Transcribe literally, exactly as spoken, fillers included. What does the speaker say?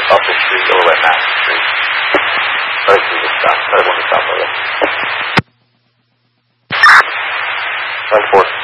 up the street over at Mass Street. Right through the stop. Right when the stop over. ten four